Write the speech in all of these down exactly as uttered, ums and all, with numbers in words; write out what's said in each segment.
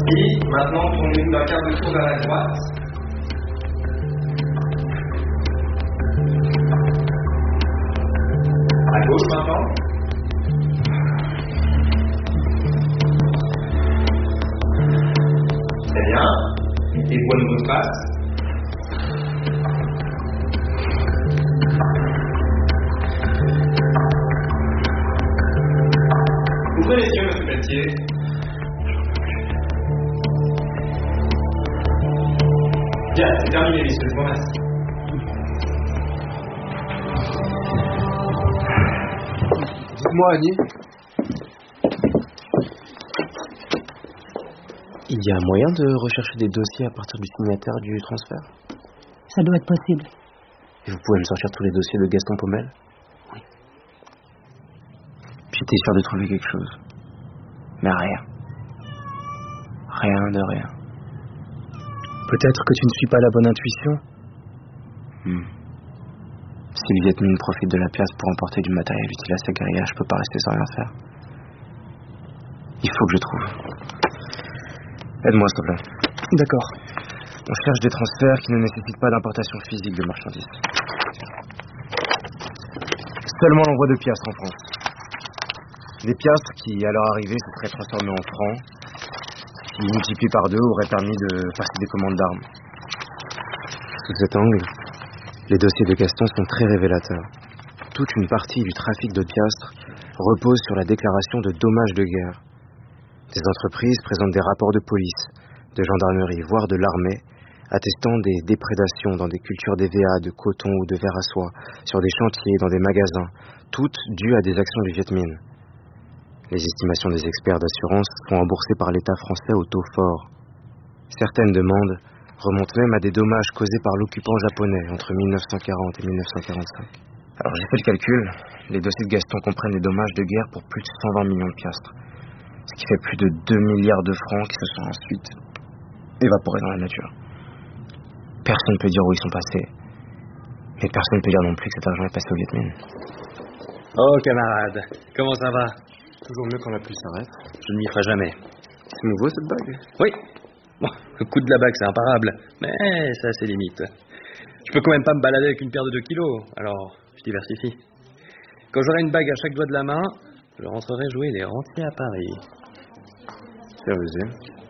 Merci. Maintenant, tournez-vous d'un quart de tour vers la droite. À gauche maintenant. Très bien. Et pour une bonne face. Ouvrez les yeux, monsieur Pelletier. Bien, c'est terminé, messieurs, je vous remercie. Dites-moi, Annie. Il y a moyen de rechercher des dossiers à partir du signataire du transfert? Ça doit être possible. Et vous pouvez me sortir tous les dossiers de Gaston Paumelle? Oui. J'étais sûr de trouver quelque chose. Mais rien. Rien de rien. Peut-être que tu ne suis pas la bonne intuition. Hmm. Si le Viet Minh profite de la pièce pour emporter du matériel utile à sa guérilla, je peux pas rester sans rien faire. Il faut que je trouve. Aide-moi, s'il te plaît. D'accord. On cherche des transferts qui ne nécessitent pas d'importation physique de marchandises. Seulement l'envoi de piastres en France. Des piastres qui, à leur arrivée, se seraient transformés en francs, qui, multipliés par deux, auraient permis de passer des commandes d'armes. Sous cet angle, les dossiers de Gaston sont très révélateurs. Toute une partie du trafic de piastres repose sur la déclaration de dommages de guerre. Des entreprises présentent des rapports de police, de gendarmerie, voire de l'armée, attestant des déprédations dans des cultures d'E V A, de coton ou de verre à soie, sur des chantiers, dans des magasins, toutes dues à des actions du Viet Minh. Les estimations des experts d'assurance sont remboursées par l'État français au taux fort. Certaines demandes remontent même à des dommages causés par l'occupant japonais entre mille neuf cent quarante et mille neuf cent quarante-cinq. Alors j'ai fait le calcul, les dossiers de Gaston comprennent des dommages de guerre pour plus de cent vingt millions de piastres. Ce qui fait plus de deux milliards de francs qui se sont ensuite évaporés dans la nature. Personne ne peut dire où ils sont passés. Mais personne ne peut dire non plus que cet argent est passé au Viet Minh. Oh, camarade, comment ça va? Toujours mieux quand la pluie s'arrête. Je ne m'y ferai jamais. C'est nouveau cette bague? Oui. Bon, le coup de la bague, c'est imparable. Mais ça a ses limites. Je peux quand même pas me balader avec une paire de deux kilos. Alors, je diversifie. Quand j'aurai une bague à chaque doigt de la main, je rentrerai jouer les rentiers à Paris. C'est rusé.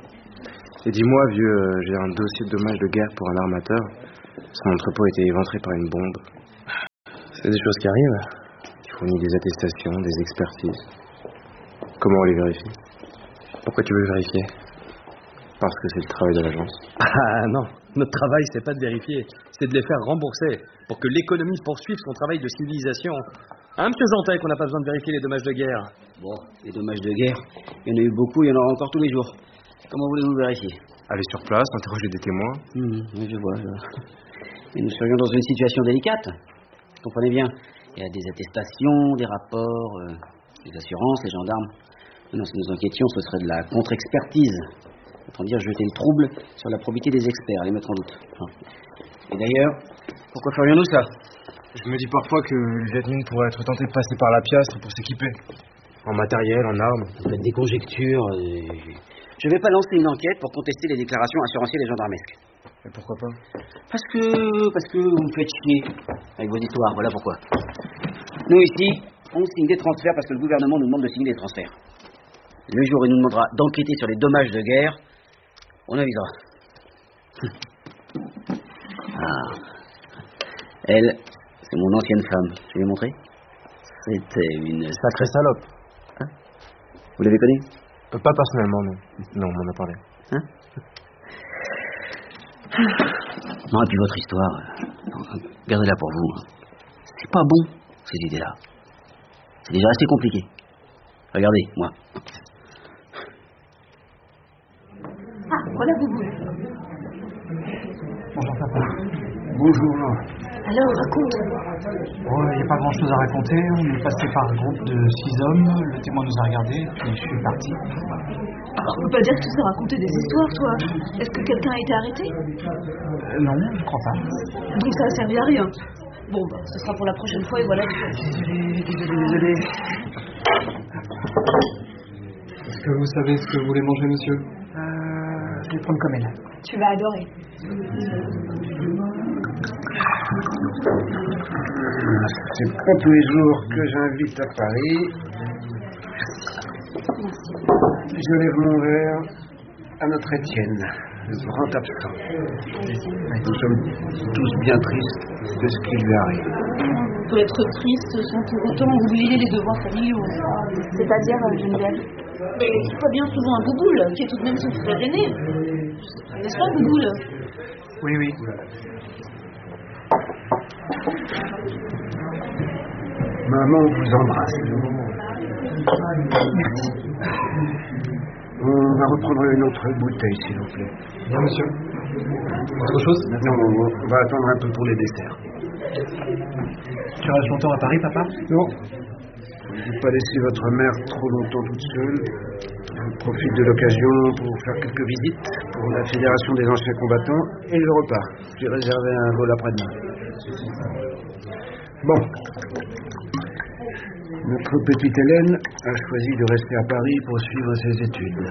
Et dis-moi, vieux, euh, j'ai un dossier de dommages de guerre pour un armateur. Son entrepôt a été éventré par une bombe. C'est des choses qui arrivent. Il fournit des attestations, des expertises. Comment on les vérifie? Pourquoi tu veux vérifier? Parce que c'est le travail de l'agence. Ah non, notre travail, c'est pas de vérifier, c'est de les faire rembourser, pour que l'économie poursuive son travail de civilisation. Hein, monsieur Jantec, on n'a pas besoin de vérifier les dommages de guerre. Bon, les dommages de guerre, il y en a eu beaucoup, il y en aura encore tous les jours. Comment voulez-vous vérifier? Aller sur place, interroger des témoins. Mmh, oui, je vois. Je... Et nous serions dans une situation délicate. Vous comprenez bien, il y a des attestations, des rapports, euh, les assurances, les gendarmes. Non, si nous enquêtions, ce serait de la contre-expertise. Autant dire jeter le trouble sur la probité des experts, les mettre en doute. Et d'ailleurs, pourquoi ferions-nous ça? Je me dis parfois que le Viet Minh pourrait être tenté de passer par la piastre pour s'équiper. En matériel, en armes. Vous faites des conjectures. Et... Je ne vais pas lancer une enquête pour contester les déclarations assurantielles et gendarmesques. Et pourquoi pas? Parce que... parce que vous me faites chier avec vos histoires, voilà pourquoi. Nous ici, on signe des transferts parce que le gouvernement nous demande de signer des transferts. Le jour où il nous demandera d'enquêter sur les dommages de guerre, on avisera. Ah. Elle, c'est mon ancienne femme. Je vais vous montrer. C'était une sacrée salope. Hein? Vous l'avez connue? euh, Pas personnellement, non. Non, on m'en a parlé. Hein? Non, et puis votre histoire, gardez-la pour vous. C'est pas bon, ces idées-là. C'est déjà assez compliqué. Regardez, moi. Ah, voilà vous. Bonjour papa. Bonjour. Alors, raconte. Bon, il n'y a pas grand chose à raconter. On est passé par un groupe de six hommes. Le témoin nous a regardés, puis je suis parti. Alors, on peut pas dire que tu sais raconter des histoires, toi. Est-ce que quelqu'un a été arrêté? Euh, non, je crois pas. Donc ça a servi à rien. Bon, bah, ce sera pour la prochaine fois et voilà. Désolé, désolé, désolé. Est-ce que vous savez ce que vous voulez manger, monsieur? Euh, vais prendre comme elle. Tu vas adorer. C'est pas tous les jours que j'invite à Paris. Je lève mon verre à notre Étienne, le grand absent. Nous sommes tous bien tristes de ce qui lui arrive. On peut être triste sans pour autant oublier les devoirs familiaux. C'est-à-dire, Geneviève? Mais tu vois bien souvent un bouboule, qui est tout de même son frère aîné. N'est-ce pas, bouboule? Oui, oui. Maman vous embrasse. Merci. On va reprendre une autre bouteille, s'il vous plaît. Bien, monsieur. Autre chose? Non, on va attendre un peu pour les desserts. Tu restes longtemps à Paris, papa? Non. Je ne veux pas laisser votre mère trop longtemps toute seule. Je profite de l'occasion pour faire quelques visites pour la Fédération des anciens combattants et je repars. J'ai réservé un vol après-demain. Bon. Notre petite Hélène a choisi de rester à Paris pour suivre ses études.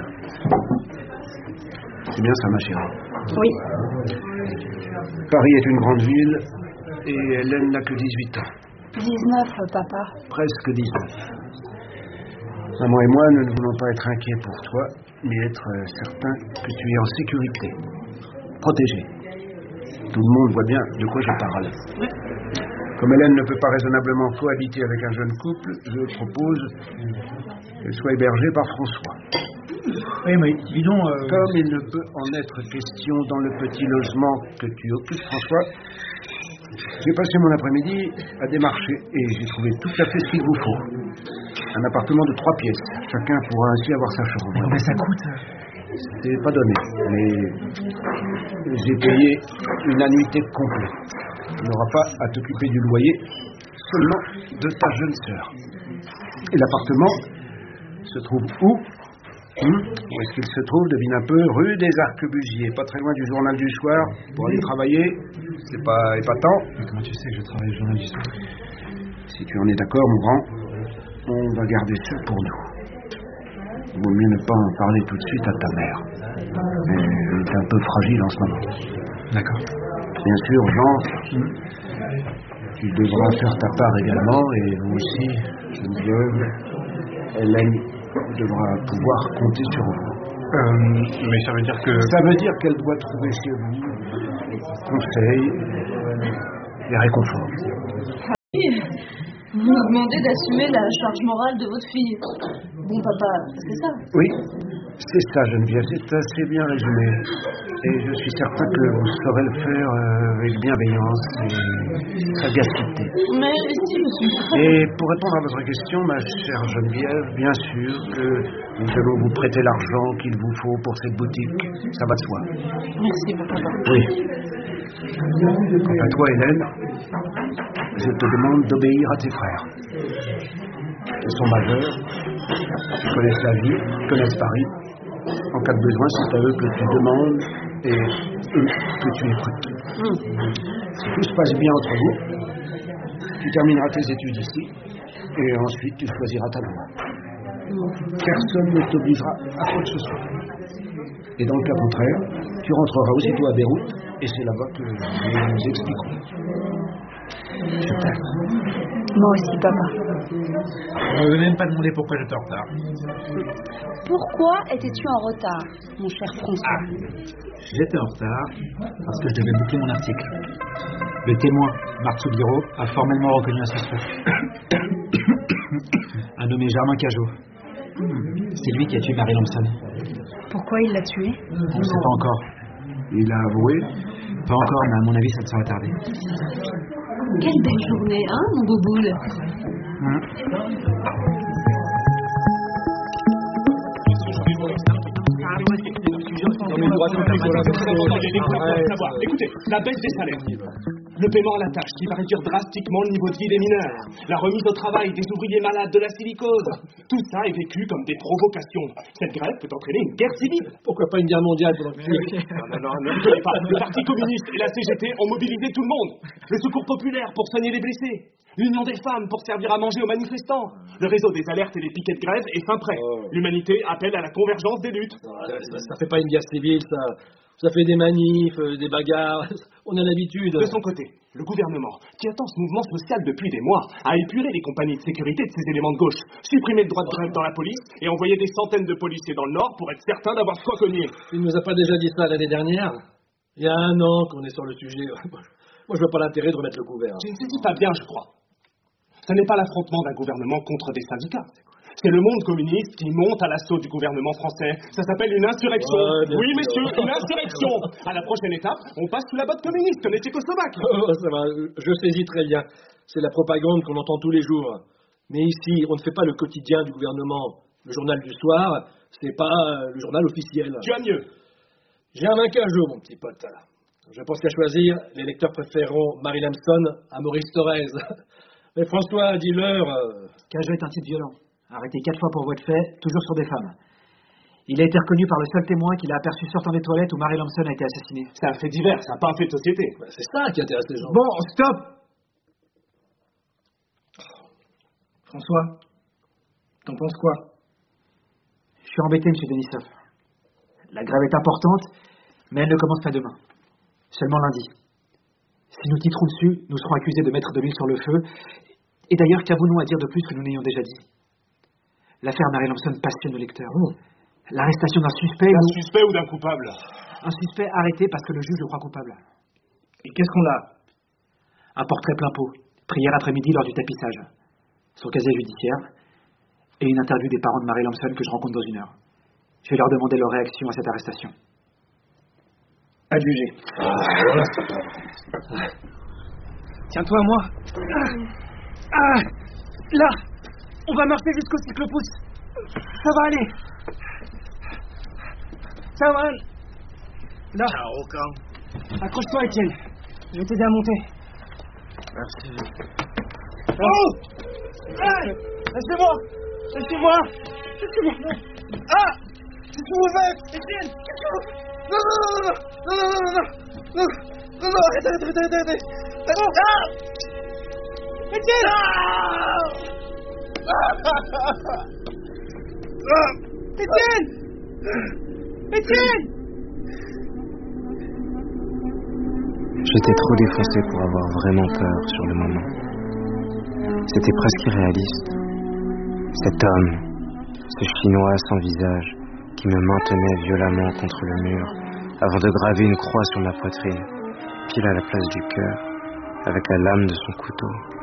C'est bien ça, ma chérie? Oui. Paris est une grande ville et Hélène n'a que dix-huit ans. dix-neuf, papa. Presque dix-neuf. Maman et moi, nous ne voulons pas être inquiets pour toi, mais être certains que tu es en sécurité, protégé. Tout le monde voit bien de quoi je parle. Comme Hélène ne peut pas raisonnablement cohabiter avec un jeune couple, je propose qu'elle soit hébergée par François. Oui, mais dis donc... Euh... Comme il ne peut en être question dans le petit logement que tu occupes, François, j'ai passé mon après-midi à démarcher et j'ai trouvé tout à fait ce qu'il vous faut. Un appartement de trois pièces. Chacun pourra ainsi avoir sa chambre. Mais combien ça coûte? C'est pas donné, mais j'ai payé une annuité complète. Tu n'auras pas à t'occuper du loyer, seulement de ta jeune sœur. Et l'appartement se trouve où? Hum Où est-ce qu'il se trouve? Devine un peu, rue des Arquebusiers, pas très loin du journal du soir. Pour aller travailler, c'est pas épatant. Mais comment tu sais que je travaille au journal du soir? Si tu en es d'accord, mon grand, on va garder ça pour nous. Il vaut mieux ne pas en parler tout de suite à ta mère. Mais elle est un peu fragile en ce moment. D'accord. Bien sûr, Jean, hum, tu devras faire ta part également, et vous aussi, Geneviève, Hélène devra pouvoir compter sur vous. Euh, mais ça veut dire que... Ça veut dire qu'elle doit trouver chez vous conseils et réconfort. Vous nous demandez d'assumer la charge morale de votre fille. Bon, papa, c'est ça? Oui, c'est ça, Geneviève, c'est assez bien résumé. Et je suis certain que vous saurez le faire euh, avec bienveillance et sagacité. Mais si, monsieur. Et pour répondre à votre question, ma chère Geneviève, bien sûr que nous allons vous prêter l'argent qu'il vous faut pour cette boutique. Ça va de soi. Merci, papa. Oui. Quant à toi, Hélène, je te demande d'obéir à tes frères. Ils sont majeurs, ils connaissent la vie, connaissent Paris. En cas de besoin, c'est à eux que tu demandes et eux que tu écoutes. Mmh. Si tout se passe bien entre vous, tu termineras tes études ici et ensuite tu choisiras ta voie. Mmh. Personne ne t'obligera à quoi que ce soit. Et dans le cas contraire, tu rentreras aussitôt à Beyrouth et c'est là-bas que nous nous expliquerons. Je t'aime. Moi aussi, papa. Je ne vais même pas demander pourquoi j'étais en retard. Pourquoi étais-tu en retard, mon cher François? J'étais en retard parce que je devais boucler mon article. Le témoin, Marc Soubiro, a formellement reconnu un suspect. Un nommé Germain Cajot. C'est lui qui a tué Mary Lampson. Pourquoi il l'a tué? On ne sait pas encore. Il a avoué? Pas encore, mais à mon avis, ça ne serait tardé. Quelle belle journée, hein, mon bouboule? Hum. Écoutez, la baisse des salaires, le paiement à la tâche qui va réduire drastiquement le niveau de vie des mineurs, la remise au travail des ouvriers malades de la silicose, tout ça est vécu comme des provocations. Cette grève peut entraîner une guerre civile. Pourquoi pas une guerre mondiale pour l'enfant? Non, non, non, ne pas. Le Parti communiste et la C G T ont mobilisé tout le monde. Le secours populaire pour soigner les blessés. L'union des femmes pour servir à manger aux manifestants. Le réseau des alertes et des piquets de grève est fin prêt. Oh. L'humanité appelle à la convergence des luttes. Ça, ça, ça fait pas une guerre civile, ça. Ça fait des manifs, euh, des bagarres. On a l'habitude. De son côté, le gouvernement, qui attend ce mouvement social depuis des mois, a épuré les compagnies de sécurité de ces éléments de gauche, supprimé le droit de grève dans la police et envoyé des centaines de policiers dans le Nord pour être certain d'avoir quoi cogner. Il nous a pas déjà dit ça l'année dernière? Il y a un an qu'on est sur le sujet. Moi, je vois pas l'intérêt de remettre le couvert. Je ne saisis pas bien, je crois. Ce n'est pas l'affrontement d'un gouvernement contre des syndicats. C'est le monde communiste qui monte à l'assaut du gouvernement français. Ça s'appelle une insurrection. Ouais, oui, sûr. messieurs, une insurrection. À la prochaine étape, on passe sous la botte communiste, comme les Tchécoslovaques. Oh, ça va, je saisis très bien. C'est la propagande qu'on entend tous les jours. Mais ici, on ne fait pas le quotidien du gouvernement. Le journal du soir, c'est pas le journal officiel. Tu as mieux. J'ai un vainqueur jour, mon petit pote. Je pense qu'à choisir, les lecteurs préféreront Marie Lamson à Maurice Thorez. Mais François, dis-leur... Euh... Cajot est un type violent. Arrêté quatre fois pour voie de fait, toujours sur des femmes. Il a été reconnu par le seul témoin qu'il a aperçu sortant des toilettes où Mary Lamson a été assassinée. C'est un fait divers, ça n'a pas un fait de société. Bah, c'est ça qui intéresse les gens. Bon, stop! François, t'en penses quoi? Je suis embêté, monsieur Denisov. La grève est importante, mais elle ne commence pas demain. Seulement lundi. Si nous titrons dessus, nous serons accusés de mettre de l'huile sur le feu. Et d'ailleurs, qu'avons-nous à dire de plus que nous n'ayons déjà dit? L'affaire Mary Lamson passionne le lecteur. Oh. L'arrestation d'un suspect... D'un ou... suspect ou d'un coupable? Un suspect arrêté parce que le juge le croit coupable. Et qu'est-ce qu'on a? Un portrait plein pot, pris hier après-midi lors du tapissage. Son casier judiciaire. Et une interview des parents de Mary Lamson que je rencontre dans une heure. Je vais leur demander leur réaction à cette arrestation. Adjugé. Ah, tiens-toi à moi. Ah, là, on va marcher jusqu'au cyclopousse. Ça va aller. Ça va aller. Là. Accroche-toi, Étienne. Je vais t'aider à monter. Merci. Oh! Ah, laissez-moi. Laissez-moi. Laissez-moi. Ah! Qu'est-ce que vous faites, Étienne? Qu'est-ce que vous... Non, non, non, non, non, non, non, non, non, non, non, arrête, arrête, arrête, arrête, arrête. Ah! Étienne! Ah! Étienne! Étienne! J'étais trop défoncé pour avoir vraiment peur sur le moment. C'était presque irréaliste. Cet homme, ce Chinois sans visage, qui me maintenait violemment contre le mur avant de graver une croix sur ma poitrine, pile à la place du cœur, avec la lame de son couteau.